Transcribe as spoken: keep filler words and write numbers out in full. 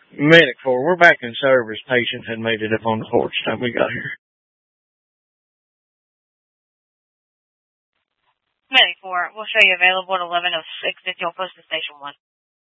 Medic four, we're back in service. Patient had made it up on the porch time we got here. Medic four, we'll show you available at eleven oh six if you'll post to station one.